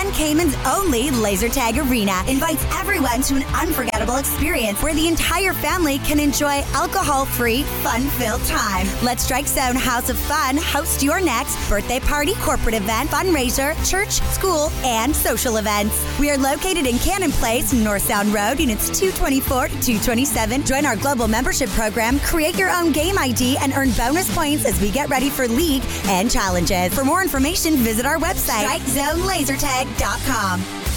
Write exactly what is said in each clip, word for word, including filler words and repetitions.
Grand Cayman's only laser tag arena invites everyone to an unforgettable experience where the entire family can enjoy alcohol-free, fun-filled time. Let Strike Zone House of Fun host your next birthday party, corporate event, fundraiser, church, school, and social events. We are located in Cannon Place, North Sound Road, units two twenty-four to two twenty-seven. Join our global membership program, create your own game I D, and earn bonus points as we get ready for league and challenges. For more information, visit our website, strike zone laser tag dot com.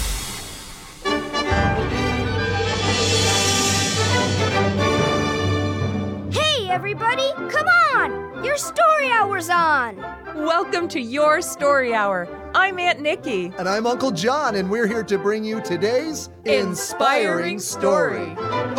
Hey, everybody, come on! Your story hour's on! Welcome to Your Story Hour. I'm Aunt Nikki. And I'm Uncle John, and we're here to bring you today's Inspiring Story.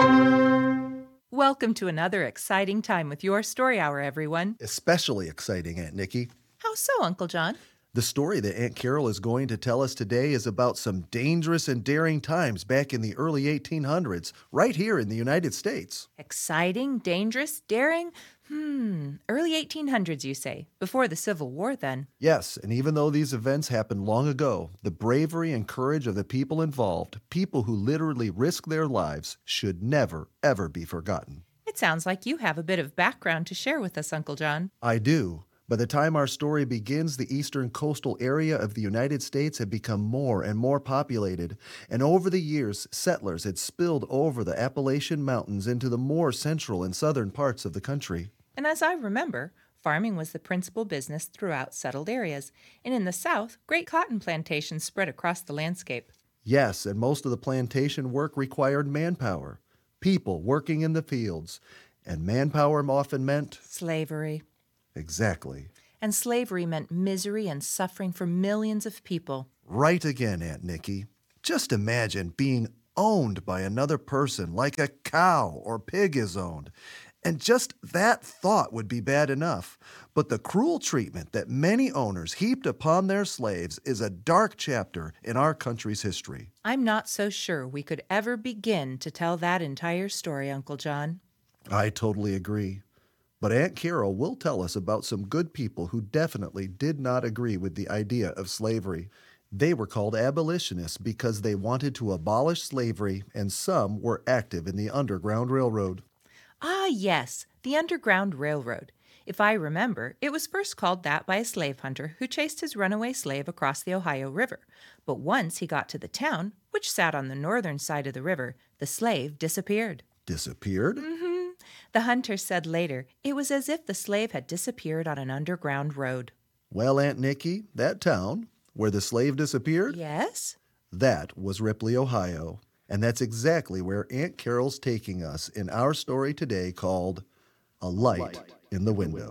Welcome to another exciting time with Your Story Hour, everyone. Especially exciting, Aunt Nikki. How so, Uncle John? The story that Aunt Carol is going to tell us today is about some dangerous and daring times back in the early eighteen hundreds, right here in the United States. Exciting, dangerous, daring? Hmm, early eighteen hundreds, you say? Before the Civil War, then? Yes, and even though these events happened long ago, the bravery and courage of the people involved, people who literally risked their lives, should never, ever be forgotten. It sounds like you have a bit of background to share with us, Uncle John. I do. By the time our story begins, the eastern coastal area of the United States had become more and more populated, and over the years, settlers had spilled over the Appalachian Mountains into the more central and southern parts of the country. And as I remember, farming was the principal business throughout settled areas, and in the South, great cotton plantations spread across the landscape. Yes, and most of the plantation work required manpower, people working in the fields, and manpower often meant slavery. Exactly. And slavery meant misery and suffering for millions of people. Right again, Aunt Nikki. Just imagine being owned by another person like a cow or pig is owned. And just that thought would be bad enough. But the cruel treatment that many owners heaped upon their slaves is a dark chapter in our country's history. I'm not so sure we could ever begin to tell that entire story, Uncle John. I totally agree. But Aunt Carol will tell us about some good people who definitely did not agree with the idea of slavery. They were called abolitionists because they wanted to abolish slavery, and some were active in the Underground Railroad. Ah, yes, the Underground Railroad. If I remember, it was first called that by a slave hunter who chased his runaway slave across the Ohio River. But once he got to the town, which sat on the northern side of the river, the slave disappeared. Disappeared? Mm-hmm. The hunter said later it was as if the slave had disappeared on an underground road. Well, Aunt Nikki, that town where the slave disappeared? Yes? That was Ripley, Ohio. And that's exactly where Aunt Carol's taking us in our story today called A Light, Light in the Window.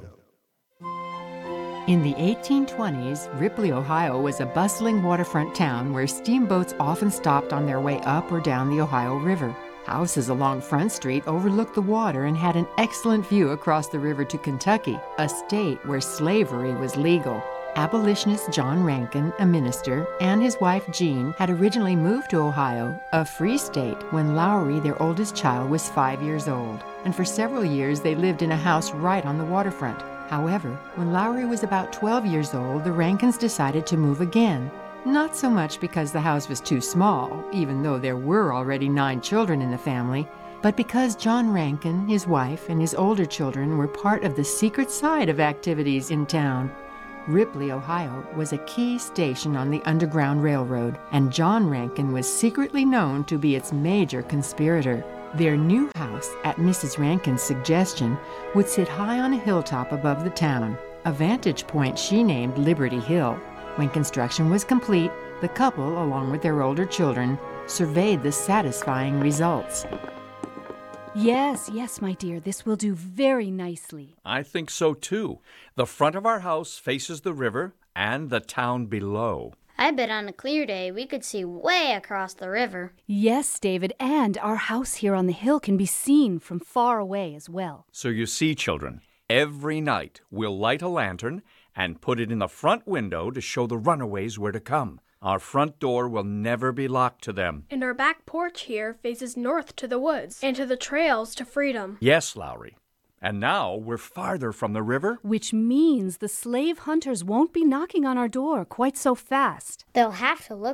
In the eighteen twenties, Ripley, Ohio was a bustling waterfront town where steamboats often stopped on their way up or down the Ohio River. Houses along Front Street overlooked the water and had an excellent view across the river to Kentucky, a state where slavery was legal. Abolitionist John Rankin, a minister, and his wife Jean had originally moved to Ohio, a free state, when Lowry, their oldest child, was five years old. And for several years they lived in a house right on the waterfront. However, when Lowry was about twelve years old, the Rankins decided to move again. Not so much because the house was too small, even though there were already nine children in the family, but because John Rankin, his wife, and his older children were part of the secret side of activities in town. Ripley, Ohio, was a key station on the Underground Railroad, and John Rankin was secretly known to be its major conspirator. Their new house, at Missus Rankin's suggestion, would sit high on a hilltop above the town, a vantage point she named Liberty Hill. When construction was complete, the couple, along with their older children, surveyed the satisfying results. Yes, yes, my dear, this will do very nicely. I think so, too. The front of our house faces the river and the town below. I bet on a clear day we could see way across the river. Yes, David, and our house here on the hill can be seen from far away as well. So you see, children, every night we'll light a lantern and put it in the front window to show the runaways where to come. Our front door will never be locked to them. And our back porch here faces north to the woods and to the trails to freedom. Yes, Lowry. And now we're farther from the river. Which means the slave hunters won't be knocking on our door quite so fast. They'll have to look